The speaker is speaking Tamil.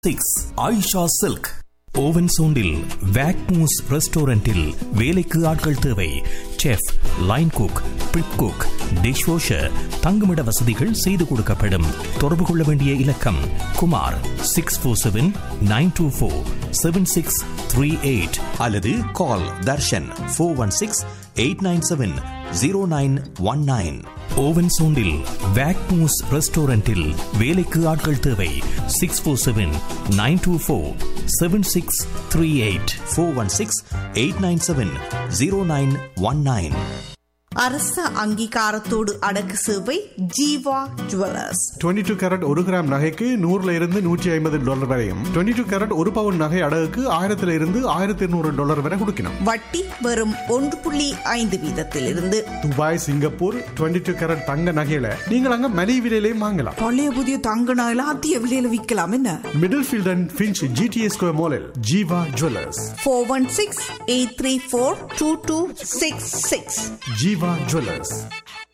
ஆயிஷா சில்க் ஓவன் சோண்டில் வேக்மூஸ் ரெஸ்டாரண்டில் வேலைக்கு ஆட்கள் தேவை. Chef, line cook, prep cook, dish washer, தங்குமிட வசதிகள் செய்து கொடுக்கப்படும். தொடர்பு கொள்ள வேண்டிய இலக்கம் குமார் 647-924-7638 அல்லது கால் தர்ஷன் 416-897-0919. ஓவன் சோண்டில் வேக்மூஸ் ரெஸ்டாரண்டில் வேலைக்கு ஆட்கள் தேவை. 647-924-7638 416-897-0919. அரச அங்கீகாரத்தோடு அடக்கு சேவை ஜீவா ஜுவல்லர்ஸ். 22 கேரட் 1 கிராம் நகைக்கு $100 வரையும், 22 கேரட் 1 பவுன் நகை அடகுக்கு $1200 வரை கொடுக்கணும். வட்டி வெறும் 1.5% துபாய், சிங்கப்பூர் 22 கேரட் தங்க நகையில நீங்கள் அங்க மலிவு விலையிலேயே வாங்கலாம். பழைய புதிய தங்க நகையில அதிக விலையில விற்கலாம். என்ன middle field and Finch GTA square மாலில் ஜீவா ஜுவல்லர்ஸ். 416-834-2266. ஜீவா ஜுவல்லர்ஸ்.